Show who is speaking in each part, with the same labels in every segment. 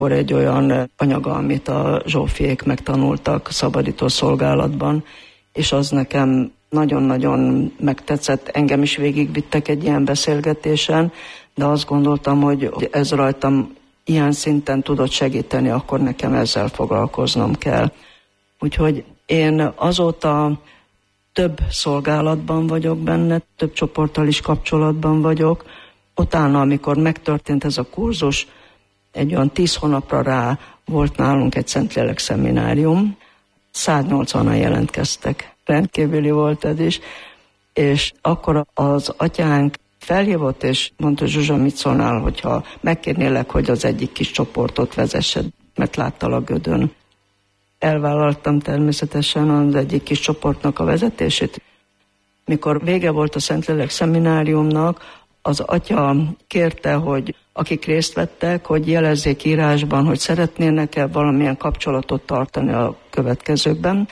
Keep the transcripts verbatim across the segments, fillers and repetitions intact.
Speaker 1: egy olyan anyaga, amit a Zsófiék megtanultak szabadító szolgálatban, és az nekem nagyon-nagyon megtetszett. Engem is végigvittek egy ilyen beszélgetésen, de azt gondoltam, hogy ez rajtam ilyen szinten tudott segíteni, akkor nekem ezzel foglalkoznom kell. Úgyhogy én azóta több szolgálatban vagyok benne, több csoporttal is kapcsolatban vagyok. Utána, amikor megtörtént ez a kurzus, egy olyan tíz hónapra rá volt nálunk egy Szentlélek szeminárium, száznyolcvanan jelentkeztek, rendkívüli volt ez is, és akkor az atyánk felhívott, és mondta, Zsuzsa, mit szólnál, hogyha megkérnélek, hogy az egyik kis csoportot vezessed, mert láttalak Gödön. Elvállaltam természetesen az egyik kis csoportnak a vezetését. Mikor vége volt a Szentlélek szemináriumnak, az atya kérte, hogy akik részt vettek, hogy jelezzék írásban, hogy szeretnének-e valamilyen kapcsolatot tartani a következőkben,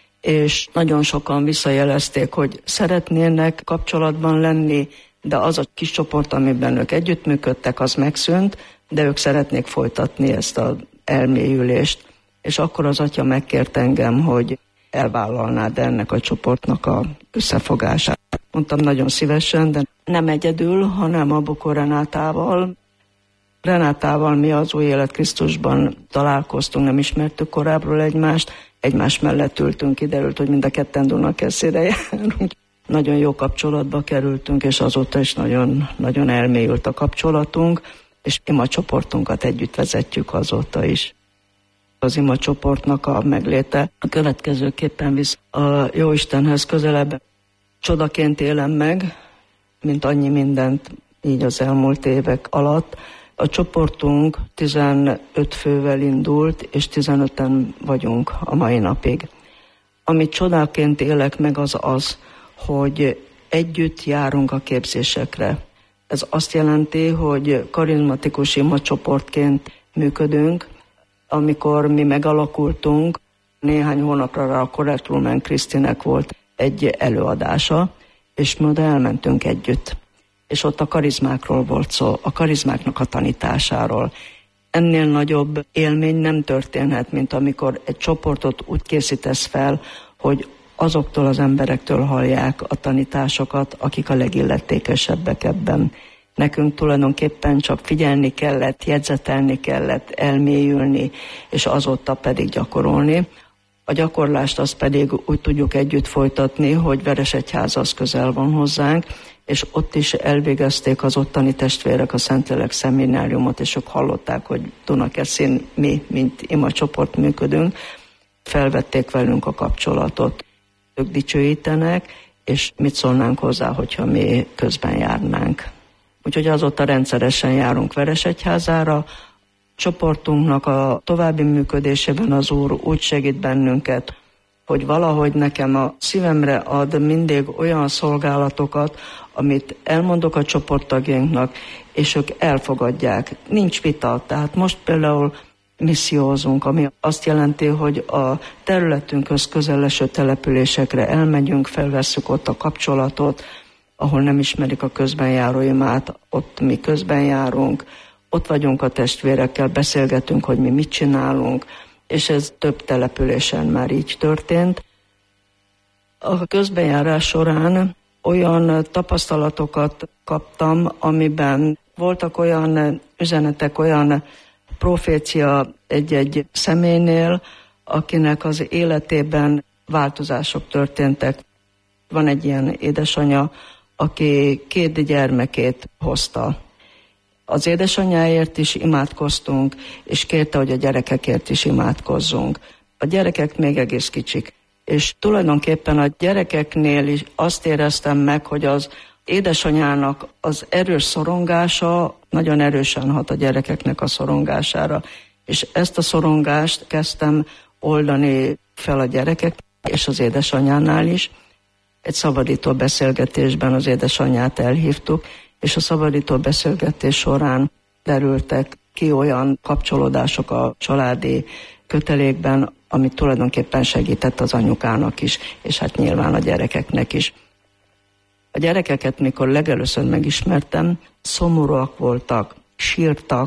Speaker 1: és nagyon sokan visszajelezték, hogy szeretnének kapcsolatban lenni, de az a kis csoport, amiben ők együttműködtek, az megszűnt, de ők szeretnék folytatni ezt az elmélyülést. És akkor az atya megkért engem, hogy elvállalnád ennek a csoportnak a összefogását. Mondtam nagyon szívesen, de nem egyedül, hanem a Bukó Renátával. Renátával mi az Új Élet Krisztusban találkoztunk, nem ismertük korábbról egymást, egymás mellett ültünk, kiderült, hogy mind a ketten Dunakeszére járunk. Nagyon jó kapcsolatba kerültünk, és azóta is nagyon, nagyon elmélyült a kapcsolatunk, és ima csoportunkat együtt vezetjük azóta is. Az ima csoportnak a megléte a következőképpen visz a Jóistenhez közelebb. Csodaként élem meg, mint annyi mindent így az elmúlt évek alatt. A csoportunk tizenöt fővel indult, és tizenöten vagyunk a mai napig. Amit csodaként élek meg, az az, hogy együtt járunk a képzésekre. Ez azt jelenti, hogy karizmatikus ima csoportként működünk. Amikor mi megalakultunk, néhány hónapra rá a Correct Woman Krisztinek volt egy előadása, és mi oda elmentünk együtt. És ott a karizmákról volt szó, a karizmáknak a tanításáról. Ennél nagyobb élmény nem történhet, mint amikor egy csoportot úgy készítesz fel, hogy azoktól az emberektől hallják a tanításokat, akik a legilletékesebbek ebben. Nekünk tulajdonképpen csak figyelni kellett, jegyzetelni kellett, elmélyülni, és azóta pedig gyakorolni. A gyakorlást azt pedig úgy tudjuk együtt folytatni, hogy Veresegyház az közel van hozzánk, és ott is elvégezték az ottani testvérek a Szentlélek szemináriumot, és ők hallották, hogy Dunakeszin mi, mint ima csoport működünk, felvették velünk a kapcsolatot. Ők dicsőítenek, és mit szólnánk hozzá, hogyha mi közben járnánk. Úgyhogy azóta rendszeresen járunk Veresegyházára. Csoportunknak a további működésében az Úr úgy segít bennünket, hogy valahogy nekem a szívemre ad mindig olyan szolgálatokat, amit elmondok a csoporttagjainknak, és ők elfogadják. Nincs vita. Tehát most például missziózunk, ami azt jelenti, hogy a területünkhöz közel eső településekre elmegyünk, felvesszük ott a kapcsolatot, ahol nem ismerik a közben járó imát, ott mi közben járunk, ott vagyunk a testvérekkel, beszélgetünk, hogy mi mit csinálunk, és ez több településen már így történt. A közbenjárás során olyan tapasztalatokat kaptam, amiben voltak olyan üzenetek, olyan profécia egy-egy személynél, akinek az életében változások történtek. Van egy ilyen édesanya, aki két gyermekét hozta. Az édesanyjáért is imádkoztunk, és kérte, hogy a gyerekekért is imádkozzunk. A gyerekek még egész kicsik. És tulajdonképpen a gyerekeknél is azt éreztem meg, hogy az édesanyának az erős szorongása nagyon erősen hat a gyerekeknek a szorongására. És ezt a szorongást kezdtem oldani fel a gyerekek, és az édesanyánál is. Egy szabadító beszélgetésben az édesanyját elhívtuk, és a szabadító beszélgetés során derültek ki olyan kapcsolódások a családi kötelékben, amit tulajdonképpen segített az anyukának is, és hát nyilván a gyerekeknek is. A gyerekeket, mikor legelőször megismertem, szomorúak voltak, sírtak,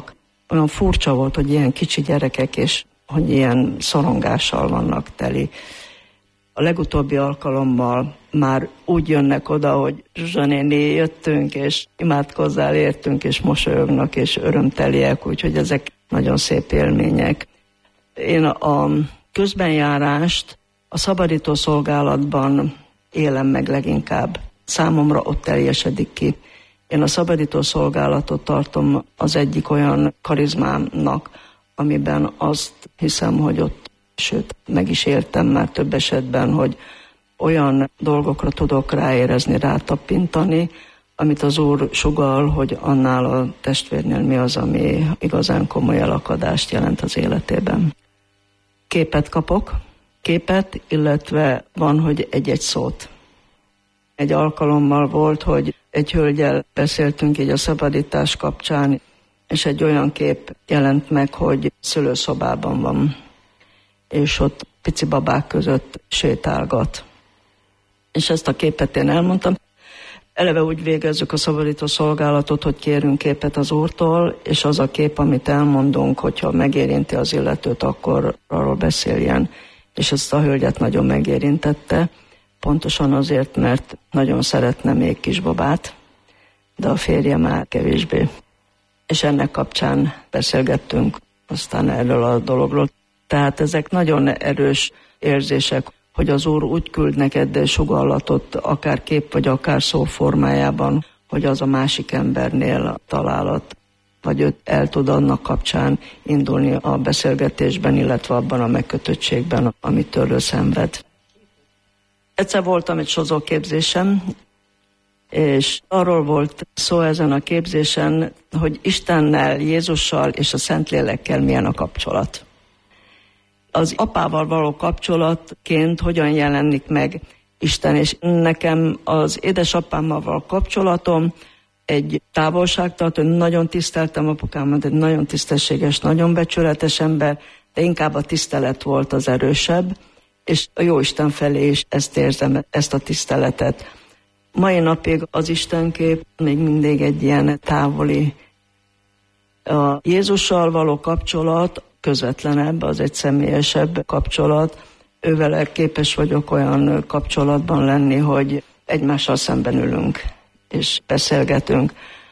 Speaker 1: olyan furcsa volt, hogy ilyen kicsi gyerekek, és hogy ilyen szorongással vannak teli. A legutóbbi alkalommal már úgy jönnek oda, hogy Zsuzsa néni, jöttünk, és imádkozzál, értünk, és mosolyognak, és örömteliek, úgyhogy ezek nagyon szép élmények. Én a közbenjárást a szabadító szolgálatban élem meg leginkább. Számomra ott teljesedik ki. Én a szabadító szolgálatot tartom az egyik olyan karizmámnak, amiben azt hiszem, hogy ott, sőt, meg is értem már több esetben, hogy olyan dolgokra tudok ráérezni, rátapintani, amit az Úr sugall, hogy annál a testvérnél mi az, ami igazán komoly elakadást jelent az életében. Képet kapok, képet, illetve van, hogy egy-egy szót. Egy alkalommal volt, hogy egy hölgyel beszéltünk így a szabadítás kapcsán, és egy olyan kép jelent meg, hogy szülőszobában van, és ott pici babák között sétálgat. És ezt a képet én elmondtam. Eleve úgy végezzük a szabadító szolgálatot, hogy kérünk képet az Úrtól, és az a kép, amit elmondunk, hogyha megérinti az illetőt, akkor arról beszéljen. És ezt a hölgyet nagyon megérintette, pontosan azért, mert nagyon szeretne még kisbabát, de a férje már kevésbé. És ennek kapcsán beszélgettünk aztán erről a dologról. Tehát ezek nagyon erős érzések, hogy az Úr úgy küld neked sugallatot, akár kép vagy akár szó formájában, hogy az a másik embernél találat, vagy őt el tud annak kapcsán indulni a beszélgetésben, illetve abban a megkötöttségben, amit tőle szenved. Egyszer voltam egy sozóképzésem, és arról volt szó ezen a képzésen, hogy Istennel, Jézussal és a Szentlélekkel milyen a kapcsolat. Az apával való kapcsolatként hogyan jelenik meg Isten, és nekem az édesapámmal való kapcsolatom egy távolságtartó, nagyon tiszteltem apukámat, egy nagyon tisztességes, nagyon becsületes ember, de inkább a tisztelet volt az erősebb, és a Jóisten felé is ezt érzem, ezt a tiszteletet. Mai napig az Istenkép még mindig egy ilyen távoli. A Jézussal való kapcsolat közvetlenebb, az egy személyesebb kapcsolat. Ővele képes vagyok olyan kapcsolatban lenni, hogy egymással szemben ülünk és beszélgetünk.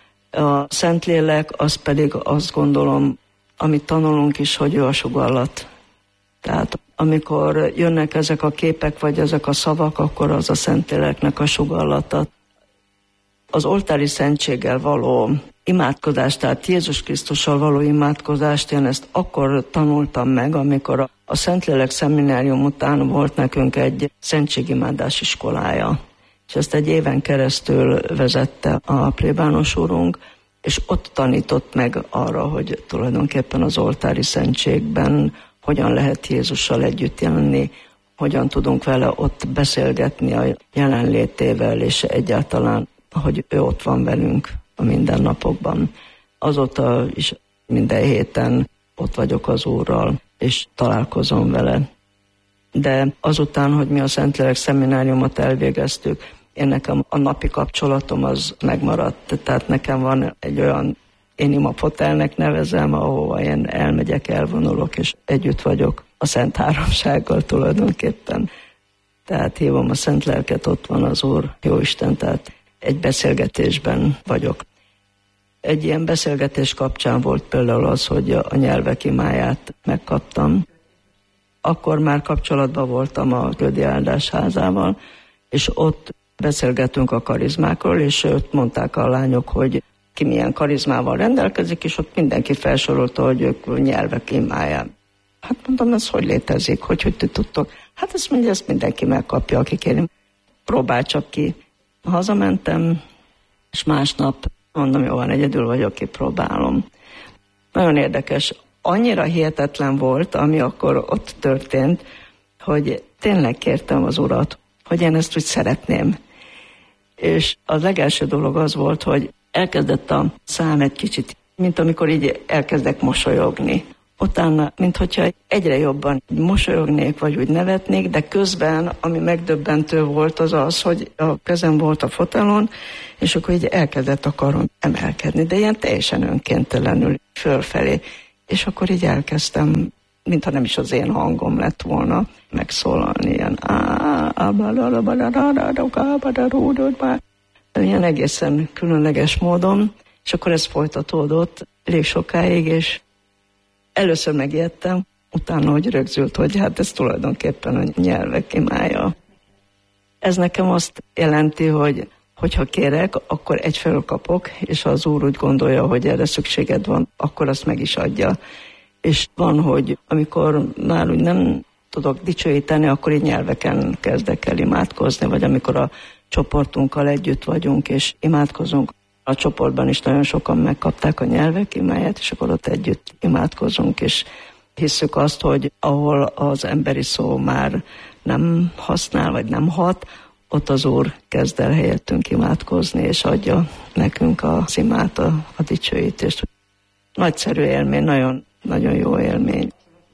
Speaker 1: A Szentlélek az pedig azt gondolom, amit tanulunk is, hogy ő a sugallat. Tehát amikor jönnek ezek a képek, vagy ezek a szavak, akkor az a Szentléleknek a sugallata. Az oltári szentséggel való imádkozást, tehát Jézus Krisztussal való imádkozást, én ezt akkor tanultam meg, amikor a Szentlélek szeminárium után volt nekünk egy szentségimádás iskolája. És ezt egy éven keresztül vezette a plébános úrunk, és ott tanított meg arra, hogy tulajdonképpen az oltári szentségben hogyan lehet Jézussal együtt jelenni, hogyan tudunk vele ott beszélgetni a jelenlétével, és egyáltalán, hogy ő ott van velünk a mindennapokban. Azóta is minden héten ott vagyok az Úrral, és találkozom vele. De azután, hogy mi a Szentlélek szemináriumot elvégeztük, én nekem a napi kapcsolatom az megmaradt. Tehát nekem van egy olyan, én imafotelnek nevezem, ahova én elmegyek, elvonulok, és együtt vagyok a Szent Háromsággal tulajdonképpen. Tehát hívom a Szent Lelket, ott van az Úr, Jóisten, tehát egy beszélgetésben vagyok. Egy ilyen beszélgetés kapcsán volt például az, hogy a nyelvek imáját megkaptam. Akkor már kapcsolatban voltam a Ködi Áldás házával, és ott beszélgettünk a karizmákról, és ott mondták a lányok, hogy ki milyen karizmával rendelkezik, és ott mindenki felsorolta, hogy ők nyelvek imáját. Hát mondom, ez hogy létezik, hogy hogy ti tudtok? Hát ezt mondja, ezt mindenki megkapja, aki kéri. Próbálj csak ki. Hazamentem, és másnap mondom, jó van, egyedül vagyok, kipróbálom. Nagyon érdekes. Annyira hihetetlen volt, ami akkor ott történt, hogy tényleg kértem az Urat, hogy én ezt úgy szeretném. És a legelső dolog az volt, hogy elkezdett a szám egy kicsit, mint amikor így elkezdek mosolyogni. utána, minthogyha egyre jobban mosolyognék, vagy úgy nevetnék, de közben, ami megdöbbentő volt, az az, hogy a kezem volt a fotelon, és akkor így elkezdett a karom emelkedni, de ilyen teljesen önkéntelenül fölfelé. És akkor így elkezdtem, mintha nem is az én hangom lett volna, megszólalni, ilyen ilyen egészen különleges módon, és akkor ez folytatódott elég sokáig, és először megijedtem, utána, hogy rögzült, hogy hát ez tulajdonképpen a nyelvek imája. Ez nekem azt jelenti, hogy hogyha kérek, akkor egyfelől kapok, és ha az Úr úgy gondolja, hogy erre szükséged van, akkor azt meg is adja. És van, hogy amikor már úgy nem tudok dicsőíteni, akkor így nyelveken kezdek el imádkozni, vagy amikor a csoportunkkal együtt vagyunk, és imádkozunk. A csoportban is nagyon sokan megkapták a nyelvek imáját, és akkor ott együtt imádkozunk, és hisszük azt, hogy ahol az emberi szó már nem használ, vagy nem hat, ott az Úr kezd el helyettünk imádkozni, és adja nekünk az imát, a, a dicsőítést. Nagyszerű élmény, nagyon, nagyon jó élmény.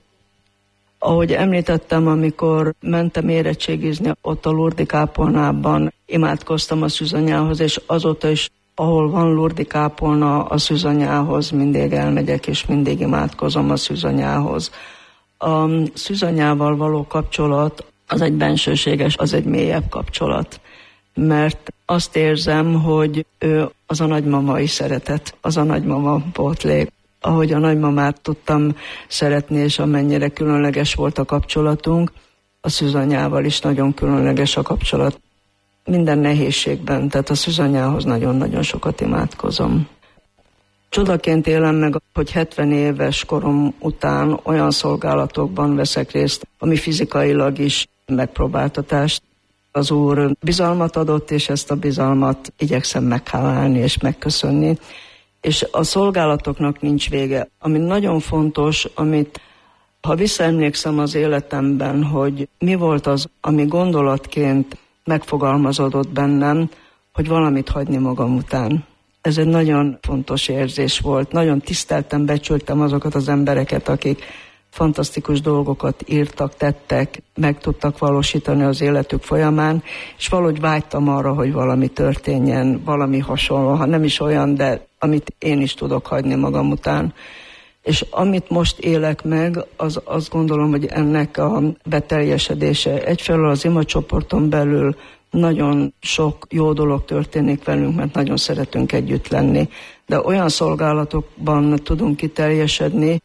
Speaker 1: Ahogy említettem, amikor mentem érettségizni, ott a Lurdi kápolnában imádkoztam a szűzanyához, és azóta is, ahol van Lurdi kápolna, a szűzanyához mindig elmegyek, és mindig imádkozom a szűzanyához. A szűzanyával való kapcsolat az egy bensőséges, az egy mélyebb kapcsolat, mert azt érzem, hogy ő az a nagymama is szeretett, az a nagymama pótlék. Ahogy a nagymamát tudtam szeretni, és amennyire különleges volt a kapcsolatunk, a szűzanyával is nagyon különleges a kapcsolat. Minden nehézségben, tehát a szűzanyához nagyon-nagyon sokat imádkozom. Csodaként élem meg, hogy hetven éves korom után olyan szolgálatokban veszek részt, ami fizikailag is megpróbáltatást. Az Úr bizalmat adott, és ezt a bizalmat igyekszem meghálálni és megköszönni. És a szolgálatoknak nincs vége. Ami nagyon fontos, amit ha visszaemlékszem az életemben, hogy mi volt az, ami gondolatként megfogalmazódott bennem, hogy valamit hagyni magam után. Ez egy nagyon fontos érzés volt. Nagyon tiszteltem, becsültem azokat az embereket, akik fantasztikus dolgokat írtak, tettek, meg tudtak valósítani az életük folyamán, és valahogy vágytam arra, hogy valami történjen, valami hasonló, ha nem is olyan, de amit én is tudok hagyni magam után. És amit most élek meg, az azt gondolom, hogy ennek a beteljesedése. Egyfelől az imacsoporton belül nagyon sok jó dolog történik velünk, mert nagyon szeretünk együtt lenni. De olyan szolgálatokban tudunk kiteljesedni,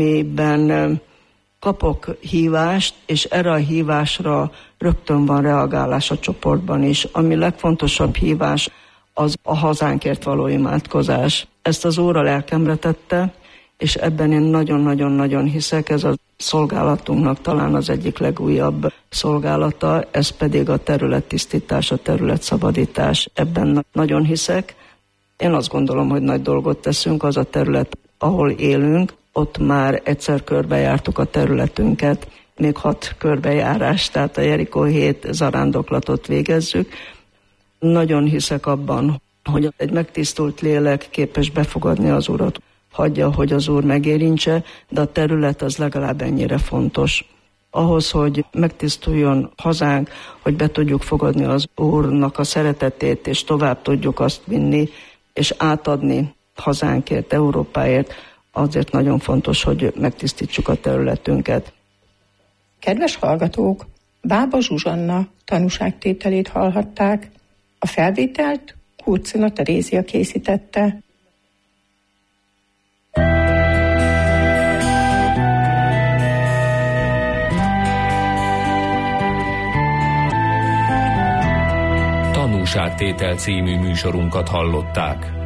Speaker 1: amiben kapok hívást, és erre a hívásra rögtön van reagálás a csoportban is. Ami legfontosabb hívás, az a hazánkért való imádkozás. Ezt az Úr a lelkemre tette, és ebben én nagyon-nagyon-nagyon hiszek, ez a szolgálatunknak talán az egyik legújabb szolgálata, ez pedig a területtisztítás, a területszabadítás. Ebben nagyon hiszek. Én azt gondolom, hogy nagy dolgot teszünk, az a terület, ahol élünk, ott már egyszer körbejártuk a területünket, még hat körbejárást, tehát a Jerikó hét zarándoklatot végezzük. Nagyon hiszek abban, hogy egy megtisztult lélek képes befogadni az Urat, hagyja, hogy az Úr megérintse, de a terület az legalább ennyire fontos. Ahhoz, hogy megtisztuljon hazánk, hogy be tudjuk fogadni az Úrnak a szeretetét, és tovább tudjuk azt vinni, és átadni hazánkért, Európáért, azért nagyon fontos, hogy megtisztítsuk a területünket.
Speaker 2: Kedves hallgatók, Bába Zsuzsanna tanúságtételét hallhatták. A felvételt Kurcina Terézia készítette.
Speaker 3: Tanúságtétel című műsorunkat hallották.